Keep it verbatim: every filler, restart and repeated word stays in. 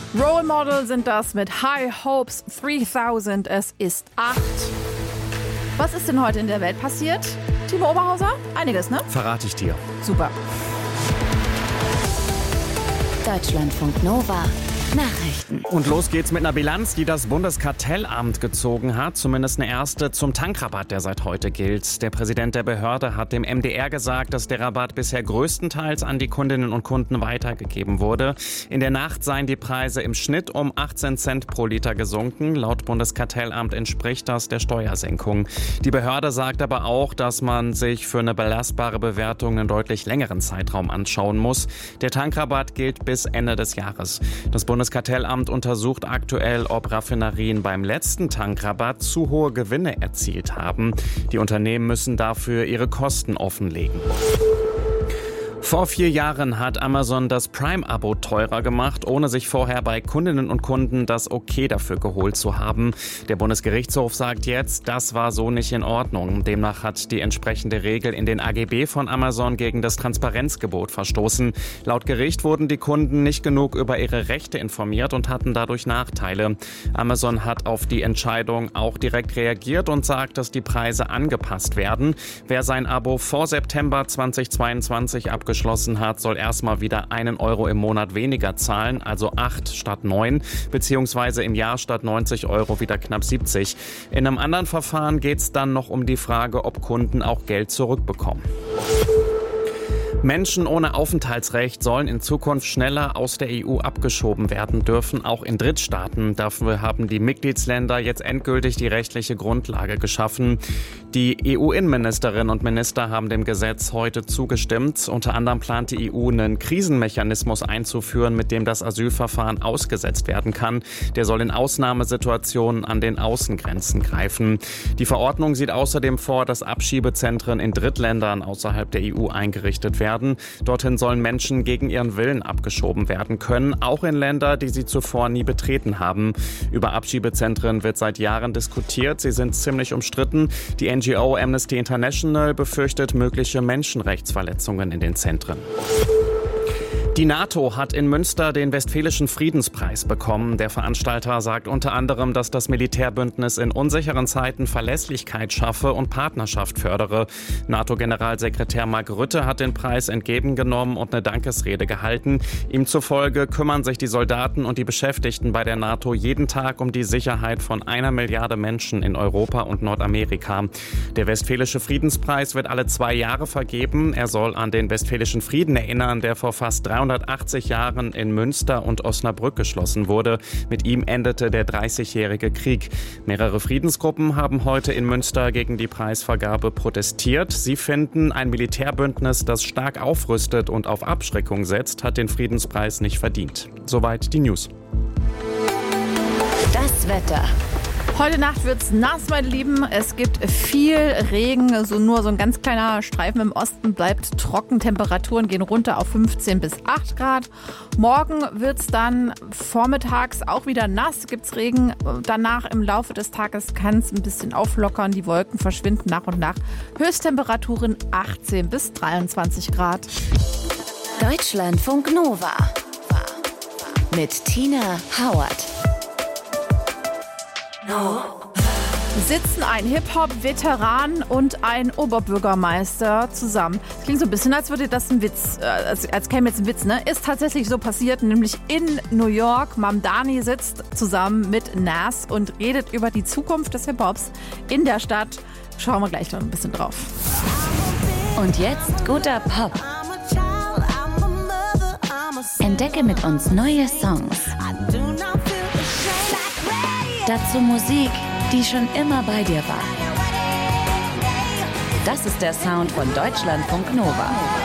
Role Model sind das mit High Hopes dreitausend. Es ist acht. Was ist denn heute in der Welt passiert? Timo Oberhauser? Einiges, ne? Verrate ich dir. Super. Deutschlandfunk Nova. Nachrichten. Und los geht's mit einer Bilanz, die das Bundeskartellamt gezogen hat. Zumindest eine erste zum Tankrabatt, der seit heute gilt. Der Präsident der Behörde hat dem M D R gesagt, dass der Rabatt bisher größtenteils an die Kundinnen und Kunden weitergegeben wurde. In der Nacht seien die Preise im Schnitt um achtzehn Cent pro Liter gesunken. Laut Bundeskartellamt entspricht das der Steuersenkung. Die Behörde sagt aber auch, dass man sich für eine belastbare Bewertung einen deutlich längeren Zeitraum anschauen muss. Der Tankrabatt gilt bis Ende des Jahres. Das Bundeskartellamt untersucht aktuell, ob Raffinerien beim letzten Tankrabatt zu hohe Gewinne erzielt haben. Die Unternehmen müssen dafür ihre Kosten offenlegen. Vor vier Jahren hat Amazon das Prime-Abo teurer gemacht, ohne sich vorher bei Kundinnen und Kunden das Okay dafür geholt zu haben. Der Bundesgerichtshof sagt jetzt, das war so nicht in Ordnung. Demnach hat die entsprechende Regel in den A G B von Amazon gegen das Transparenzgebot verstoßen. Laut Gericht wurden die Kunden nicht genug über ihre Rechte informiert und hatten dadurch Nachteile. Amazon hat auf die Entscheidung auch direkt reagiert und sagt, dass die Preise angepasst werden. Wer sein Abo vor September zweitausendzweiundzwanzig abgeschlossen geschlossen hat, soll erstmal wieder einen Euro im Monat weniger zahlen, also acht statt neun, beziehungsweise im Jahr statt neunzig Euro wieder knapp siebzig. In einem anderen Verfahren geht es dann noch um die Frage, ob Kunden auch Geld zurückbekommen. Menschen ohne Aufenthaltsrecht sollen in Zukunft schneller aus der E U abgeschoben werden dürfen, auch in Drittstaaten. Dafür haben die Mitgliedsländer jetzt endgültig die rechtliche Grundlage geschaffen. Die E U-Innenministerinnen und Minister haben dem Gesetz heute zugestimmt. Unter anderem plant die E U einen Krisenmechanismus einzuführen, mit dem das Asylverfahren ausgesetzt werden kann. Der soll in Ausnahmesituationen an den Außengrenzen greifen. Die Verordnung sieht außerdem vor, dass Abschiebezentren in Drittländern außerhalb der E U eingerichtet werden. Dorthin sollen Menschen gegen ihren Willen abgeschoben werden können, auch in Länder, die sie zuvor nie betreten haben. Über Abschiebezentren wird seit Jahren diskutiert. Sie sind ziemlich umstritten. Die N G O Amnesty International befürchtet mögliche Menschenrechtsverletzungen in den Zentren. Die NATO hat in Münster den Westfälischen Friedenspreis bekommen. Der Veranstalter sagt unter anderem, dass das Militärbündnis in unsicheren Zeiten Verlässlichkeit schaffe und Partnerschaft fördere. NATO-Generalsekretär Mark Rutte hat den Preis entgegengenommen und eine Dankesrede gehalten. Ihm zufolge kümmern sich die Soldaten und die Beschäftigten bei der NATO jeden Tag um die Sicherheit von einer Milliarde Menschen in Europa und Nordamerika. Der Westfälische Friedenspreis wird alle zwei Jahre vergeben. Er soll an den Westfälischen Frieden erinnern, der vor fast dreihundertachtzig Jahren in Münster und Osnabrück geschlossen wurde. Mit ihm endete der dreißigjährige Krieg. Mehrere Friedensgruppen haben heute in Münster gegen die Preisvergabe protestiert. Sie finden, ein Militärbündnis, das stark aufrüstet und auf Abschreckung setzt, hat den Friedenspreis nicht verdient. Soweit die News. Das Wetter. Heute Nacht wird's nass, meine Lieben. Es gibt viel Regen, so nur so ein ganz kleiner Streifen im Osten bleibt trocken. Temperaturen gehen runter auf fünfzehn bis acht Grad. Morgen wird's dann vormittags auch wieder nass, gibt's Regen. Danach im Laufe des Tages kann es ein bisschen auflockern. Die Wolken verschwinden nach und nach. Höchsttemperaturen achtzehn bis dreiundzwanzig Grad. Deutschlandfunk Nova mit Tina Howard. Sitzen ein Hip-Hop-Veteran und ein Oberbürgermeister zusammen. Das klingt so ein bisschen, als würde das ein Witz, äh, als, als käme jetzt ein Witz, ne? Ist tatsächlich so passiert, nämlich in New York. Mamdani sitzt zusammen mit Nas und redet über die Zukunft des Hip-Hops in der Stadt. Schauen wir gleich noch ein bisschen drauf. Und jetzt guter Pop. Entdecke mit uns neue Songs. Dazu Musik, die schon immer bei dir war. Das ist der Sound von Deutschlandfunk Nova.